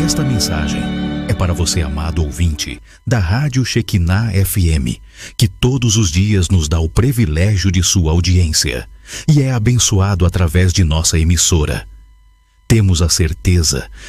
Esta mensagem é para você, amado ouvinte da Rádio Shekinah FM, que todos os dias nos dá o privilégio de sua audiência e é abençoado através de nossa emissora. Temos a certeza